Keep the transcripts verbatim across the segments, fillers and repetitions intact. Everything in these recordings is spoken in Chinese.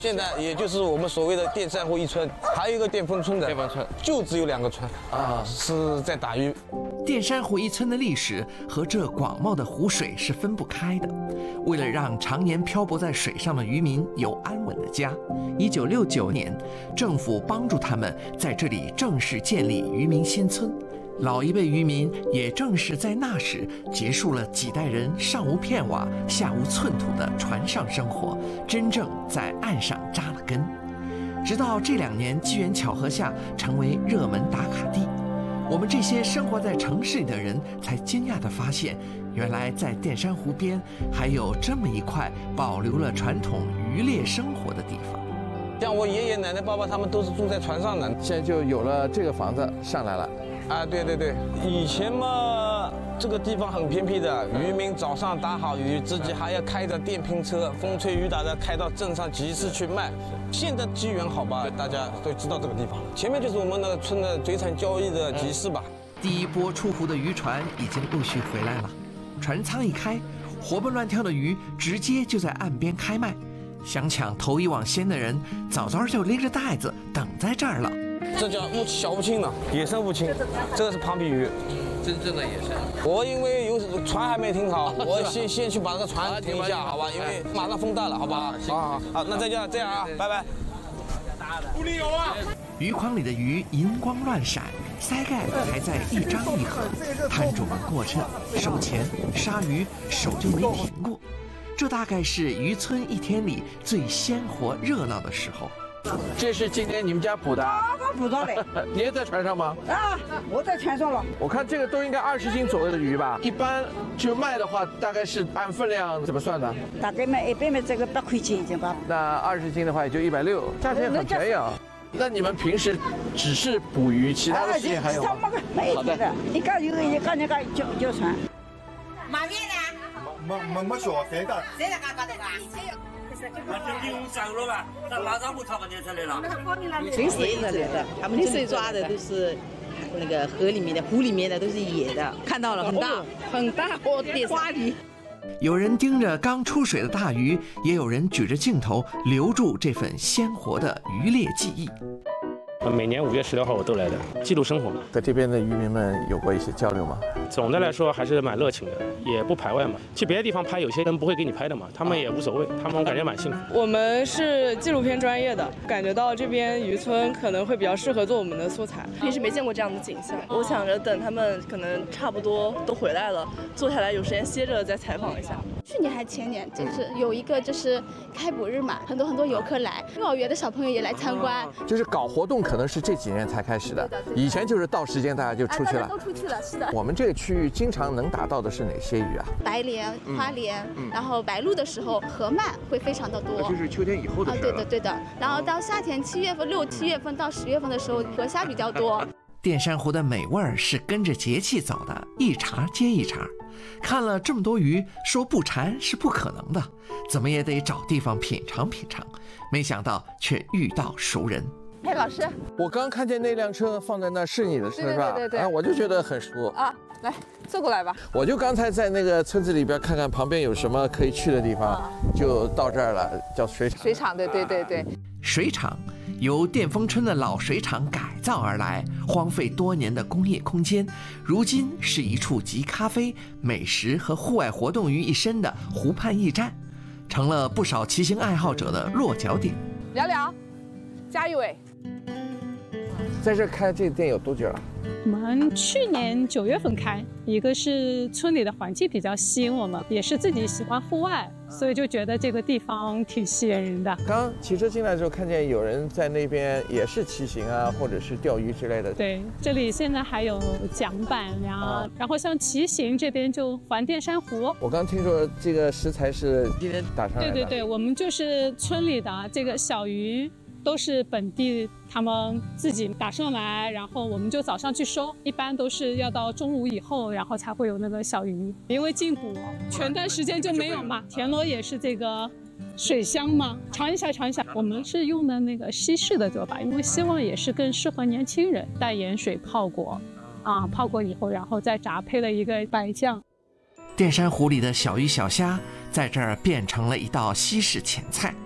现在也就是我们所谓的淀山湖一村，还有一个淀丰村的， 淀丰村就只有两个村啊，是在打鱼。 淀山湖一村的历史和这广袤的湖水是分不开的。为了让常年漂泊在水上的渔民有安稳的家，一九六九年，政府帮助他们在这里正式建立渔民新村。老一辈渔民也正是在那时结束了几代人上无片瓦下无寸土的船上生活，真正在岸上扎了根。直到这两年机缘巧合下成为热门打卡地，我们这些生活在城市里的人才惊讶地发现，原来在淀山湖边还有这么一块保留了传统渔猎生活的地方。 像我爷爷奶奶、爸爸他们都是住在船上的， 现在就有了这个房子上来了。 啊，对对对，以前嘛，这个地方很偏僻的，渔民早上打好鱼，自己还要开着电瓶车，风吹雨打的开到镇上集市去卖。现在机缘好吧，大家都知道这个地方，前面就是我们的村的水产交易的集市吧。 第一波出湖的渔船已经陆续回来了，船舱一开，活蹦乱跳的鱼直接就在岸边开卖。想抢头一网先的人，早早就拎着袋子等在这儿了。 这叫乌小乌青呢，野生乌青，这个是庞皮鱼， 真正的野生。 我因为有船还没停好，我先先去把这个船停一下，好吧？因为马上风大了，好不好？好好好，那再见，这样啊，拜拜。 湖里有啊！ 鱼筐里的鱼银光乱闪，鳃盖还在一张一合，摊主们过秤、收钱、杀鱼，手就没停过。这大概是渔村一天里最鲜活热闹的时候。 这是今天你们家捕的？ 刚刚捕到的。 你也在船上吗？ 啊，我在船上了。 我看这个都应该二十斤左右的鱼吧？一般就卖的话，大概是按分量怎么算的？ 大概卖一般卖这个八块钱一斤吧。 那二十斤的话也就一百六，价钱很便宜啊。那你们平时只是捕鱼，其他的事情还有吗？ 没有的，一个有一个那个叫叫船。 马面呢？ 没没没说谁的？ 谁来搞搞的吧？ 那今天我们走了吧？那马上我他们就出来了。 纯是野的，他们这里抓的都是那个河里面的、湖里面的，都是野的。看到了，很大，很大，哦，花鱼。 有人盯着刚出水的大鱼，也有人举着镜头留住这份鲜活的渔猎记忆。 每年五月十六号我都来的，记录生活。 和这边的渔民们有过一些交流吗？ 总的来说还是蛮热情的，也不排外嘛。去别的地方拍，有些人不会给你拍的嘛，他们也无所谓，他们感觉蛮幸福。 我们是纪录片专业的，感觉到这边渔村可能会比较适合做我们的素材。 平时没见过这样的景象，我想着等他们可能差不多都回来了，坐下来有时间歇着再采访一下。 去年还前年，就是有一个就是开捕日嘛，很多很多游客来，幼儿园的小朋友也来参观。 就是搞活动可能是这几年才开始的，以前就是到时间大家就出去了， 都出去了，是的。 我们这个区域经常能打到的是哪些鱼啊？ 白鲢、花鲢，然后白鹭的时候河鳗会非常的多， 就是秋天以后的事了。 对的对的。然后到夏天七月份、六七月份到十月份的时候，河虾比较多。 淀山湖的美味儿是跟着节气走的，一茬接一茬。看了这么多鱼，说不馋是不可能的，怎么也得找地方品尝品尝。没想到却遇到熟人。 哎，老师， 我刚看见那辆车放在那是你的车是吧？ 对对对对。 啊，我就觉得很熟啊，来坐过来吧。 我就刚才在那个村子里边看看旁边有什么可以去的地方，啊、就到这儿了，叫水厂。 水厂，对对对对。 水厂由淀丰村的老水厂改造而来，荒废多年的工业空间，如今是一处集咖啡、美食和户外活动于一身的湖畔驿站，成了不少骑行爱好者的落脚点。 聊聊，加一位。 在这开这个店有多久了？ 我们去年九月份开，一个是村里的环境比较吸引我们，也是自己喜欢户外，所以就觉得这个地方挺吸引人的。 刚骑车进来的时候，看见有人在那边也是骑行啊，或者是钓鱼之类的。 对，这里现在还有桨板呀，啊、然后像骑行这边就环淀山湖。 我刚听说这个食材是今天打上来的。 对对对，我们就是村里的这个小鱼。都是本地他们自己打上来，然后我们就早上去收，一般都是要到中午以后，然后才会有那个小鱼。因为禁捕，全段时间就没有嘛。田螺也是这个水乡嘛，尝一下尝一下。我们是用的那个西式的做法，因为希望也是更适合年轻人，淡盐水泡过，啊，泡过以后，然后再炸配了一个白酱。 淀山湖里的小鱼小虾在这儿变成了一道西式前菜。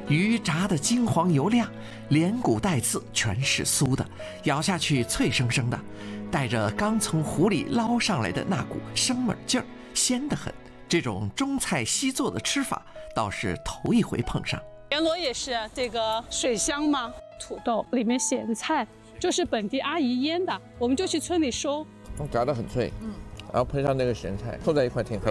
鱼炸得金黄油亮，连骨带刺全是酥的，咬下去脆生生的，带着刚从湖里捞上来的那股生猛劲儿，鲜得很。这种中菜西做的吃法倒是头一回碰上。 田螺也是这个水乡嘛，土豆里面咸菜就是本地阿姨腌的，我们就去村里收， 炸得很脆，嗯，然后配上那个咸菜，凑在一块挺合